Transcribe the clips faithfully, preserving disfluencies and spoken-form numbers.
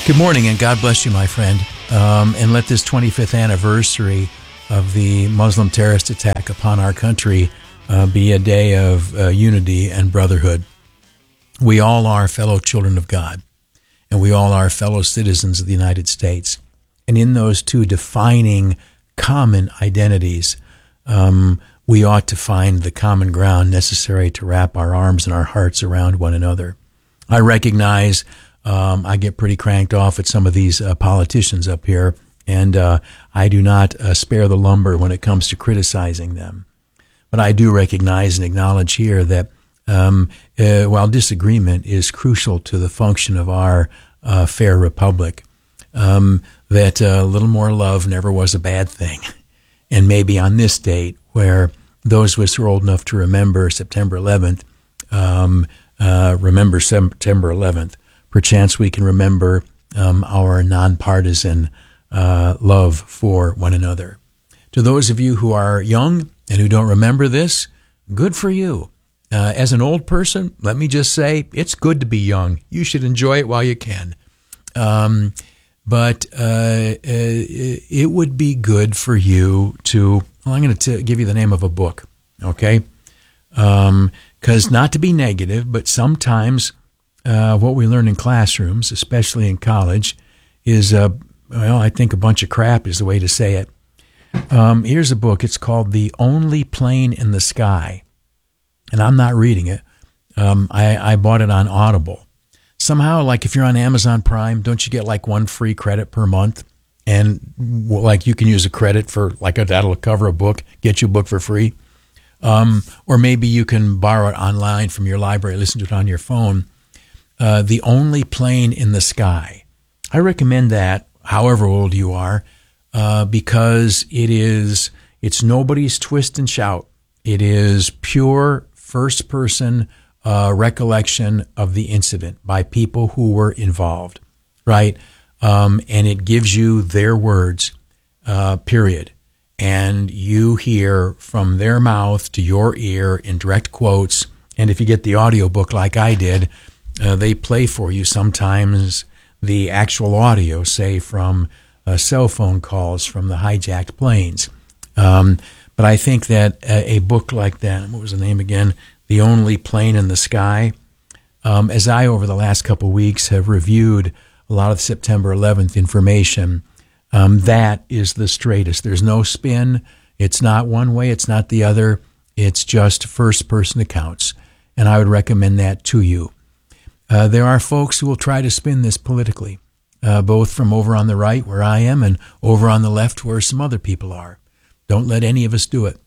Good morning, and God bless you, my friend. Um, and let this twenty-fifth anniversary of the Muslim terrorist attack upon our country uh, be a day of uh, unity and brotherhood. We all are fellow children of God, and we all are fellow citizens of the United States. And in those two defining common identities, um, we ought to find the common ground necessary to wrap our arms and our hearts around one another. I recognize Um, I get pretty cranked off at some of these uh, politicians up here, and uh, I do not uh, spare the lumber when it comes to criticizing them. But I do recognize and acknowledge here that um, uh, while disagreement is crucial to the function of our uh, fair republic, um, that a little more love never was a bad thing. And maybe on this date, where those of us who are old enough to remember September eleventh, um, uh, remember September eleventh, perchance we can remember um, our nonpartisan uh, love for one another. To those of you who are young and who don't remember this, good for you. Uh, as an old person, let me just say, it's good to be young. You should enjoy it while you can. Um, but uh, it would be good for you to, well, I'm going to give you the name of a book, okay? Because um, not to be negative, but sometimes Uh, what we learn in classrooms, especially in college, is, uh, well, I think a bunch of crap is the way to say it. Um, here's a book. It's called The Only Plane in the Sky. And I'm not reading it. Um, I, I bought it on Audible. Somehow, like if you're on Amazon Prime, don't you get like one free credit per month? And well, like you can use a credit for, like a, that'll cover a book, get you a book for free. Um, or maybe you can borrow it online from your library, listen to it on your phone. Uh, The Only Plane in the Sky. I recommend that, however old you are, uh, because it is, it's nobody's twist and shout. It is pure first-person uh, recollection of the incident by people who were involved, right? Um, and it gives you their words, uh, period. And you hear from their mouth to your ear in direct quotes. And if you get the audiobook like I did, Uh, they play for you sometimes the actual audio, say from uh, cell phone calls from the hijacked planes. Um, but I think that a, a book like that, what was the name again? The Only Plane in the Sky. Um, as I, over the last couple of weeks, have reviewed a lot of September eleventh information, um, that is the straightest. There's no spin. It's not one way. It's not the other. It's just first-person accounts. And I would recommend that to you. Uh, there are folks who will try to spin this politically, uh, both from over on the right, where I am, and over on the left, where some other people are. Don't let any of us do it.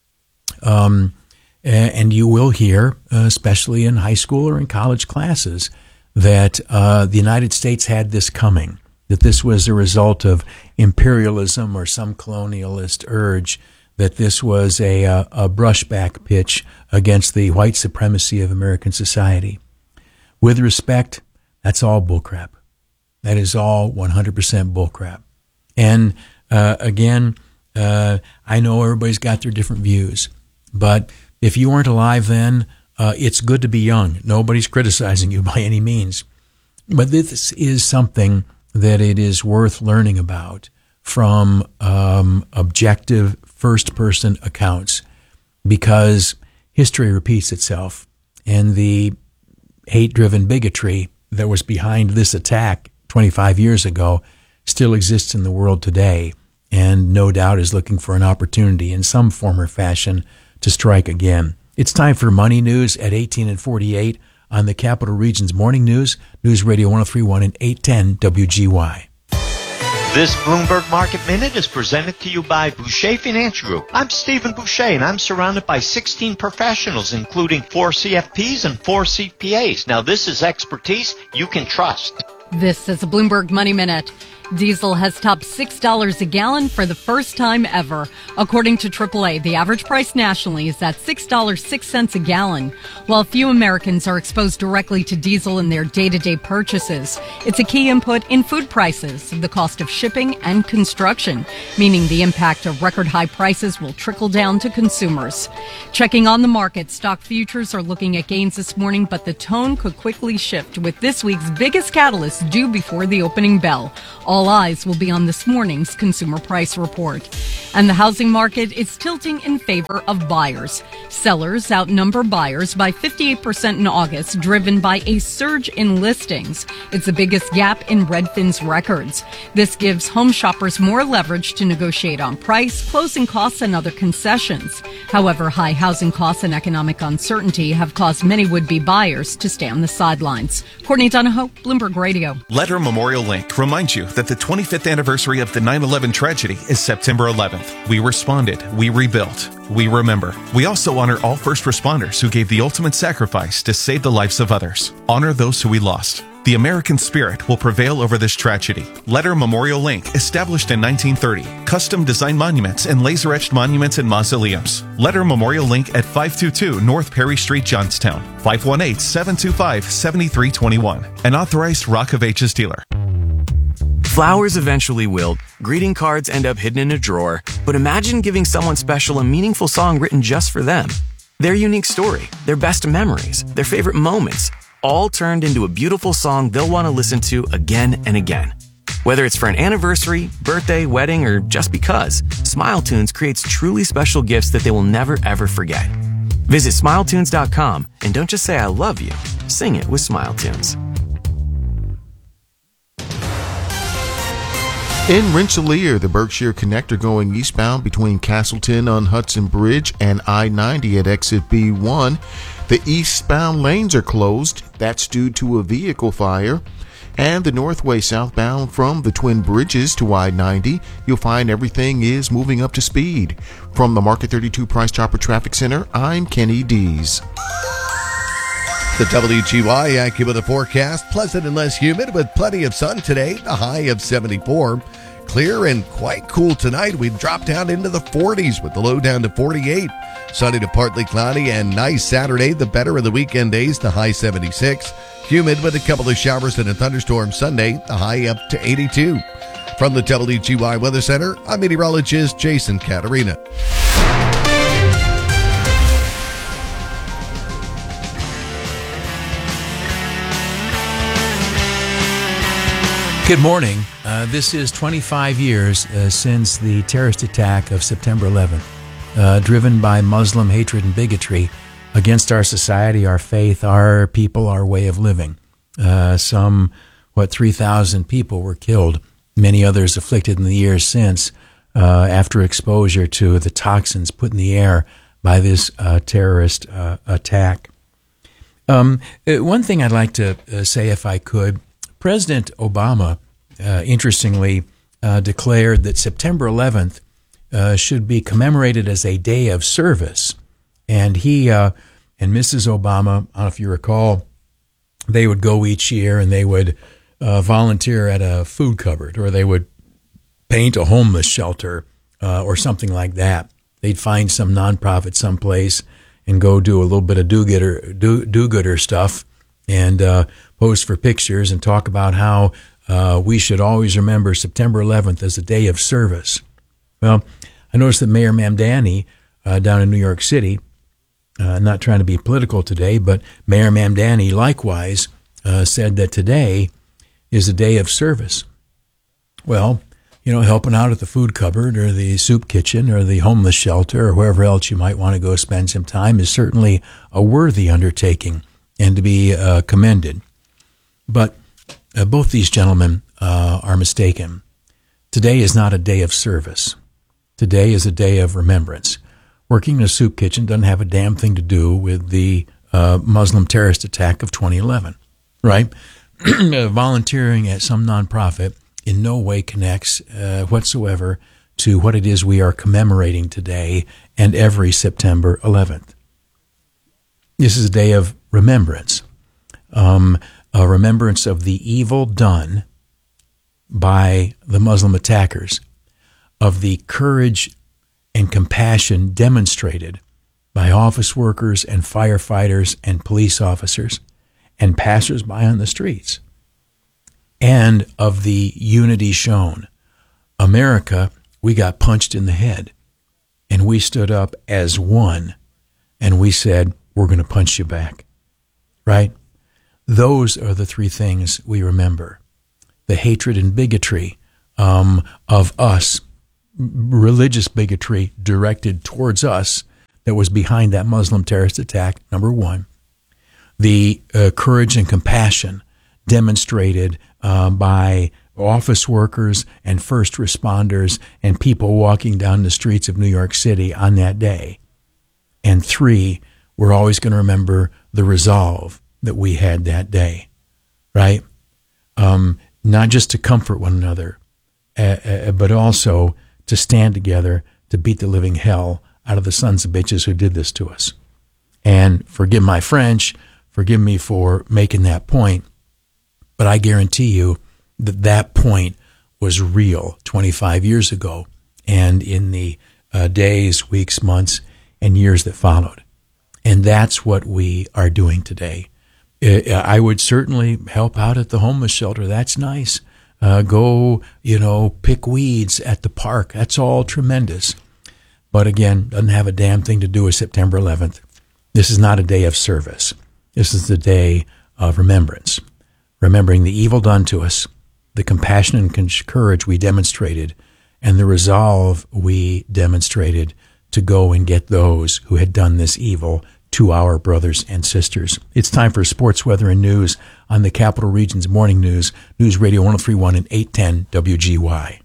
Um, and you will hear, uh, especially in high school or in college classes, that uh, the United States had this coming, that this was a result of imperialism or some colonialist urge, that this was a, a, a brushback pitch against the white supremacy of American society. With respect, that's all bullcrap. That is all one hundred percent bullcrap. And uh, again, uh, I know everybody's got their different views, but if you weren't alive then, uh, it's good to be young. Nobody's criticizing you by any means. But this is something that it is worth learning about from um, objective first-person accounts, because history repeats itself, and the hate-driven bigotry that was behind this attack twenty-five years ago still exists in the world today, and no doubt is looking for an opportunity in some form or fashion to strike again. It's time for Money News at eighteen and forty-eight on the Capital Region's Morning News, News Radio one oh three point one and eight ten W G Y. This Bloomberg Market Minute is presented to you by Boucher Financial Group. I'm Stephen Boucher, and I'm surrounded by sixteen professionals, including four C F Ps and four C P As. Now, this is expertise you can trust. This is a Bloomberg Money Minute. Diesel has topped six dollars a gallon for the first time ever. According to triple A, the average price nationally is at six dollars and six cents a gallon. While few Americans are exposed directly to diesel in their day-to-day purchases, it's a key input in food prices, the cost of shipping and construction, meaning the impact of record high prices will trickle down to consumers. Checking on the market, stock futures are looking at gains this morning, but the tone could quickly shift with this week's biggest catalyst due before the opening bell. All eyes will be on this morning's consumer price report. And the housing market is tilting in favor of buyers. Sellers outnumber buyers by fifty-eight percent in August, driven by a surge in listings. It's the biggest gap in Redfin's records. This gives home shoppers more leverage to negotiate on price, closing costs, and other concessions. However, high housing costs and economic uncertainty have caused many would-be buyers to stay on the sidelines. Courtney Donahoe, Bloomberg Radio. Letter Memorial Link reminds you that the twenty-fifth anniversary of the nine eleven tragedy is September eleventh. We responded, we rebuilt, we remember. We also honor all first responders who gave the ultimate sacrifice to save the lives of others. Honor those who we lost. The American spirit will prevail over this tragedy. Letter Memorial Link, established in nineteen thirty. Custom designed monuments and laser-etched monuments and mausoleums. Letter Memorial Link at five two two North Perry Street, Johnstown. five one eight, seven two five, seven three two one. An authorized Rock of Ages dealer. Flowers eventually wilt, greeting cards end up hidden in a drawer, but imagine giving someone special a meaningful song written just for them. Their unique story, their best memories, their favorite moments, all turned into a beautiful song they'll want to listen to again and again. Whether it's for an anniversary, birthday, wedding, or just because, SmileTunes creates truly special gifts that they will never ever forget. Visit smile tunes dot com and don't just say I love you, sing it with SmileTunes. In Rensselaer, the Berkshire Connector going eastbound between Castleton on Hudson Bridge and I ninety at exit B one. The eastbound lanes are closed. That's due to a vehicle fire. And the northway southbound from the Twin Bridges to I ninety, you'll find everything is moving up to speed. From the Market thirty-two Price Chopper Traffic Center, I'm Kenny Dees. The W G Y AccuWeather forecast, pleasant and less humid with plenty of sun today, a high of seventy-four. Clear and quite cool tonight. We drop down into the forties with the low down to forty-eight. Sunny to partly cloudy and nice Saturday, the better of the weekend days, the high seventy-six. Humid with a couple of showers and a thunderstorm Sunday, the high up to eighty-two. From the W G Y Weather Center, I'm meteorologist Jason Caterina. Good morning. Uh, this is twenty-five years uh, since the terrorist attack of September eleventh, uh, driven by Muslim hatred and bigotry against our society, our faith, our people, our way of living. Uh, some, what, three thousand people were killed, many others afflicted in the years since uh, after exposure to the toxins put in the air by this uh, terrorist uh, attack. Um, one thing I'd like to uh, say, if I could, President Obama, uh, interestingly, uh, declared that September eleventh uh, should be commemorated as a day of service. And he uh, and Missus Obama, I don't know if you recall, they would go each year and they would uh, volunteer at a food cupboard, or they would paint a homeless shelter uh, or something like that. They'd find some nonprofit someplace and go do a little bit of do-gooder, do, do-gooder stuff and uh, pose for pictures and talk about how uh, we should always remember September eleventh as a day of service. Well, I noticed that Mayor Mamdani uh, down in New York City, uh, not trying to be political today, but Mayor Mamdani likewise uh, said that today is a day of service. Well, you know, helping out at the food cupboard or the soup kitchen or the homeless shelter or wherever else you might want to go spend some time is certainly a worthy undertaking and to be uh, commended. But uh, both these gentlemen uh, are mistaken. Today is not a day of service. Today is a day of remembrance. Working in a soup kitchen doesn't have a damn thing to do with the uh, Muslim terrorist attack of twenty eleven, right? Volunteering at some nonprofit in no way connects uh, whatsoever to what it is we are commemorating today and every September eleventh. This is a day of remembrance, um, a remembrance of the evil done by the Muslim attackers, of the courage and compassion demonstrated by office workers and firefighters and police officers and passersby on the streets, and of the unity shown. America, we got punched in the head, and we stood up as one, and we said, we're going to punch you back, right? Those are the three things we remember. the hatred and bigotry um, of us, religious bigotry directed towards us that was behind that Muslim terrorist attack, number one. The uh, courage and compassion demonstrated uh, by office workers and first responders and people walking down the streets of New York City on that day. And three, we're always going to remember the resolve that we had that day, right? Um, not just to comfort one another, uh, uh, but also to stand together to beat the living hell out of the sons of bitches who did this to us. And forgive my French, forgive me for making that point, but I guarantee you that that point was real twenty-five years ago and in the uh, days, weeks, months, and years that followed. And that's what we are doing today. I would certainly help out at the homeless shelter. That's nice. Uh, go, you know, pick weeds at the park. That's all tremendous. But again, doesn't have a damn thing to do with September eleventh. This is not a day of service. This is the day of remembrance. Remembering the evil done to us, the compassion and courage we demonstrated, and the resolve we demonstrated to go and get those who had done this evil to our brothers and sisters. It's time for sports, weather, and news on the Capital Region's Morning News, News Radio one oh three point one and eight ten W G Y.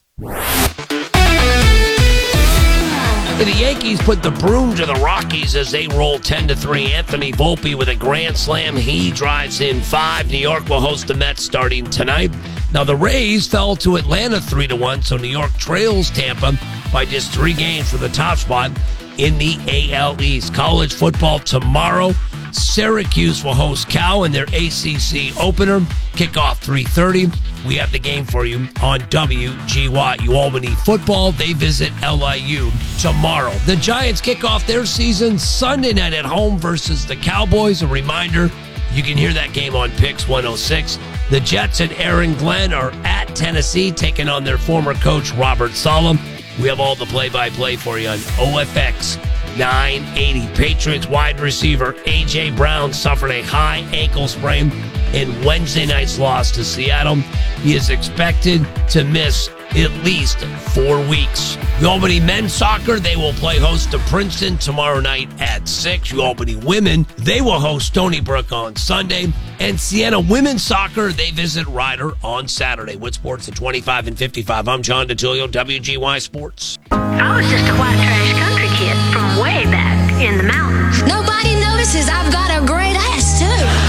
The Yankees put the broom to the Rockies as they roll ten to three. Anthony Volpe with a grand slam. He drives in five. New York will host the Mets starting tonight. Now, the Rays fell to Atlanta three to one, so New York trails Tampa by just three games for the top spot in the A L East. College football tomorrow. Syracuse will host Cal in their A C C opener. Kickoff three thirty. We have the game for you on W G Y. Albany football, they visit L I U tomorrow. The Giants kick off their season Sunday night at home versus the Cowboys. A reminder, you can hear that game on Pix one oh six. The Jets and Aaron Glenn are at Tennessee, taking on their former coach, Robert Saleh. We have all the play-by-play for you on O F X nine eighty. Patriots wide receiver A J. Brown suffered a high ankle sprain in Wednesday night's loss to Seattle. He is expected to miss at least four weeks. The Albany men's soccer, they will play host to Princeton tomorrow night at six. The Albany women, they will host Stony Brook on Sunday. And Siena women's soccer, they visit Ryder on Saturday. With sports at twenty-five and fifty-five, I'm John DeTullio, W G Y Sports. I was just a white trash country kid from way back in the mountains. Nobody notices I've got a great ass,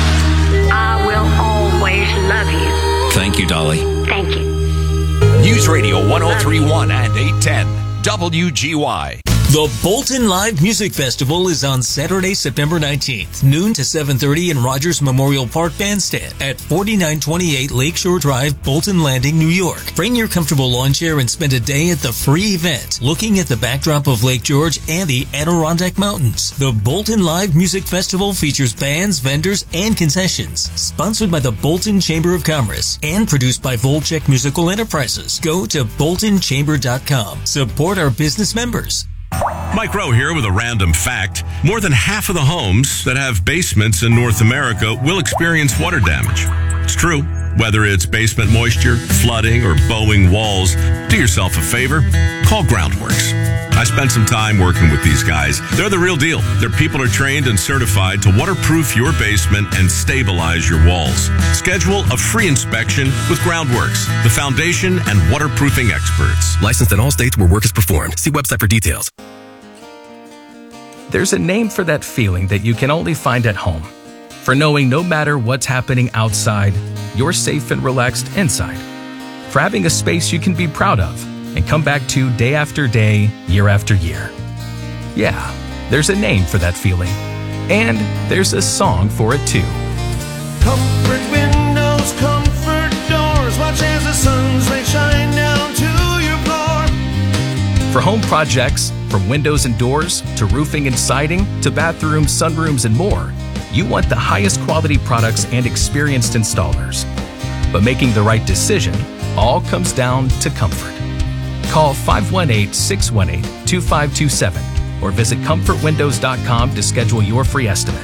too. I will always love you. Thank you, Dolly. Thank you. News Radio one oh three point one and eight ten W G Y. The Bolton Live Music Festival is on Saturday, September nineteenth, noon to seven thirty in Rogers Memorial Park Bandstand at forty-nine twenty-eight Lakeshore Drive, Bolton Landing, New York. Bring your comfortable lawn chair and spend a day at the free event, looking at the backdrop of Lake George and the Adirondack Mountains. The Bolton Live Music Festival features bands, vendors, and concessions. Sponsored by the Bolton Chamber of Commerce and produced by Volcheck Musical Enterprises. Go to bolton chamber dot com. Support our business members. Mike Rowe here with a random fact. More than half of the homes that have basements in North America will experience water damage. It's true. Whether it's basement moisture, flooding, or bowing walls, do yourself a favor. Call Groundworks. I spent some time working with these guys. They're the real deal. Their people are trained and certified to waterproof your basement and stabilize your walls. Schedule a free inspection with Groundworks, the foundation and waterproofing experts. Licensed in all states where work is performed. See website for details. There's a name for that feeling that you can only find at home. For knowing no matter what's happening outside, you're safe and relaxed inside. For having a space you can be proud of and come back to day after day, year after year. Yeah, there's a name for that feeling. And there's a song for it too. Comfort windows, comfort doors, watch as the sun's rays shine down to your floor. For home projects, from windows and doors, to roofing and siding, to bathrooms, sunrooms, and more, you want the highest quality products and experienced installers. But making the right decision all comes down to comfort. Call five one eight, six one eight, two five two seven or visit comfort windows dot com to schedule your free estimate.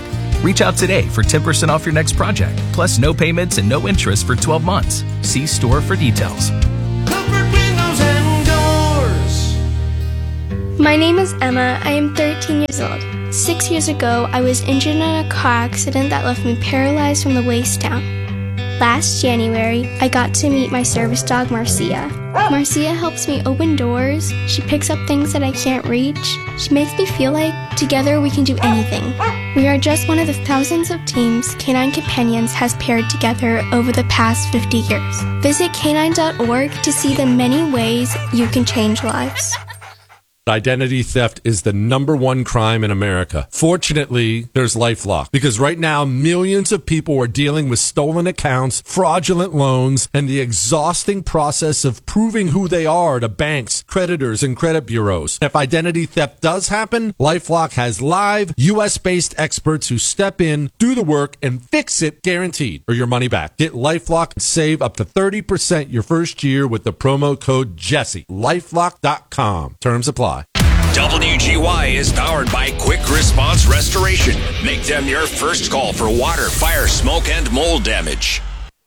Reach out today for ten percent off your next project, plus no payments and no interest for twelve months. See store for details. Comfort windows and doors. My name is Emma. I am thirteen years old. Six years ago, I was injured in a car accident that left me paralyzed from the waist down. Last January, I got to meet my service dog, Marcia. Marcia helps me open doors. She picks up things that I can't reach. She makes me feel like together we can do anything. We are just one of the thousands of teams Canine Companions has paired together over the past fifty years. Visit canine dot org to see the many ways you can change lives. Identity theft is the number one crime in America. Fortunately, there's LifeLock, because right now millions of people are dealing with stolen accounts, fraudulent loans, and the exhausting process of proving who they are to banks, creditors, and credit bureaus. If identity theft does happen, LifeLock has live U S-based experts who step in, do the work, and fix it guaranteed, or your money back. Get LifeLock and save up to thirty percent your first year with the promo code Jesse. LifeLock dot com. Terms apply. W G Y is powered by Quick Response Restoration. Make them your first call for water, fire, smoke, and mold damage.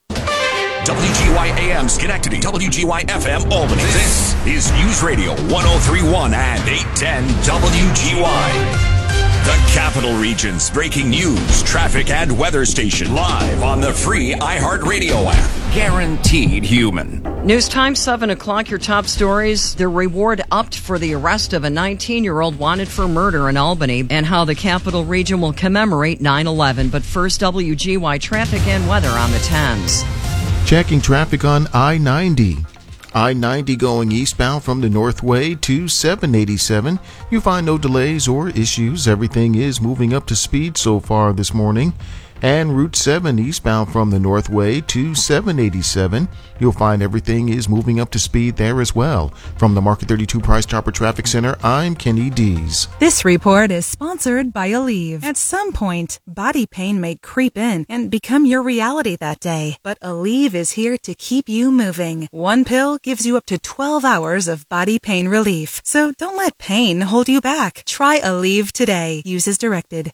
W G Y A M Schenectady, W G Y F M Albany. This is News Radio one oh three point one and eight ten W G Y. The Capital Region's breaking news, traffic, and weather station live on the free iHeartRadio app. Guaranteed human. News time, seven o'clock, your top stories. The reward upped for the arrest of a nineteen-year-old wanted for murder in Albany, and how the Capital Region will commemorate nine eleven. But first, W G Y traffic and weather on the tens. Checking traffic on I ninety. I ninety going eastbound from the Northway to seven eighty-seven. You find no delays or issues. Everything is moving up to speed so far this morning. And Route seven eastbound from the Northway to seven eighty-seven. You'll find everything is moving up to speed there as well. From the Market thirty-two Price Chopper Traffic Center, I'm Kenny Dees. This report is sponsored by Aleve. At some point, body pain may creep in and become your reality that day. But Aleve is here to keep you moving. One pill gives you up to twelve hours of body pain relief. So don't let pain hold you back. Try Aleve today. Use as directed.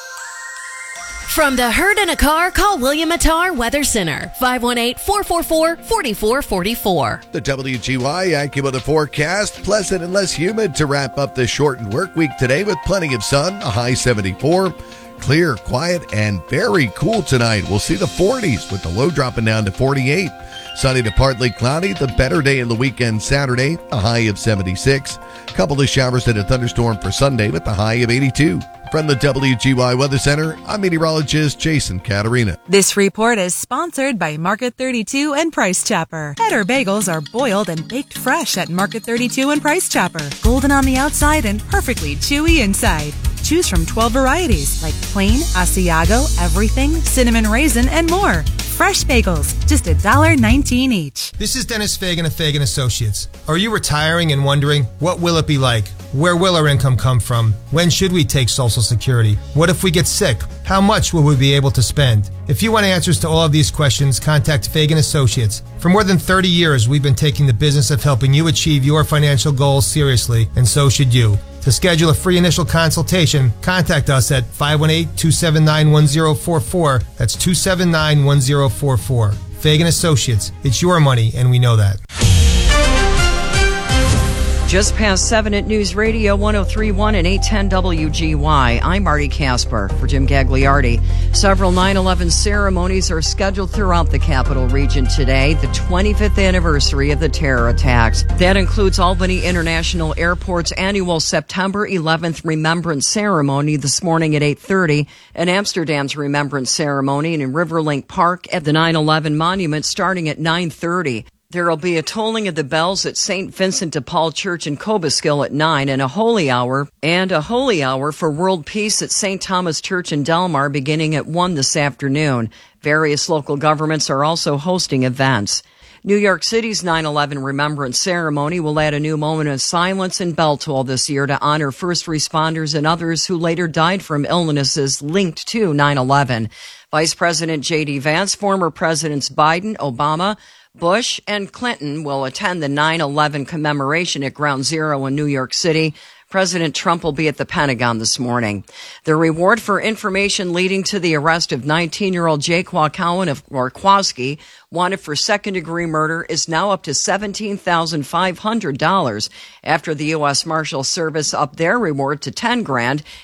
From the Herd in a Car, call William Attar Weather Center, five one eight, four four four, four four four four. The W G Y AccuWeather forecast, pleasant and less humid to wrap up the shortened work week today with plenty of sun, a high seventy-four. Clear, quiet, and very cool tonight. We'll see the forties with the low dropping down to forty-eight. Sunny to partly cloudy, the better day in the weekend Saturday, a high of seventy-six. Couple of showers and a thunderstorm for Sunday with a high of eighty-two. From the W G Y Weather Center, I'm meteorologist Jason Caterina. This report is sponsored by Market thirty-two and Price Chopper. Cheddar bagels are boiled and baked fresh at Market thirty-two and Price Chopper. Golden on the outside and perfectly chewy inside. Choose from twelve varieties like plain, Asiago, everything, cinnamon raisin, and more. Fresh bagels, just one dollar nineteen each. This is Dennis Fagan of Fagan Associates. Are you retiring and wondering, what will it be like? Where will our income come from? When should we take Social Security? What if we get sick? How much will we be able to spend? If you want answers to all of these questions, contact Fagan Associates. For more than thirty years, we've been taking the business of helping you achieve your financial goals seriously, and so should you. To schedule a free initial consultation, contact us at five one eight, two seven nine, one zero four four. That's two seven nine, one zero four four. Fagan Associates. It's your money, and we know that. Just past seven at News Radio one oh three point one and eight ten W G Y. I'm Marty Casper for Jim Gagliardi. Several nine eleven ceremonies are scheduled throughout the Capital Region today, the twenty-fifth anniversary of the terror attacks. That includes Albany International Airport's annual September eleventh Remembrance Ceremony this morning at eight thirty, and Amsterdam's Remembrance Ceremony in Riverlink Park at the nine eleven Monument starting at nine thirty. There will be a tolling of the bells at Saint Vincent de Paul Church in Cobuskill at nine, and a holy hour, and a holy hour for world peace at Saint Thomas Church in Delmar beginning at one this afternoon. Various local governments are also hosting events. New York City's nine eleven Remembrance Ceremony will add a new moment of silence and bell toll this year to honor first responders and others who later died from illnesses linked to nine eleven. Vice President J D Vance, former Presidents Biden, Obama, Bush, and Clinton will attend the nine eleven commemoration at Ground Zero in New York City. President Trump will be at the Pentagon this morning. The reward for information leading to the arrest of nineteen-year-old Jake Cowan of Warkowski, wanted for second-degree murder, is now up to seventeen thousand five hundred dollars after the U S Marshal Service upped their reward to ten grand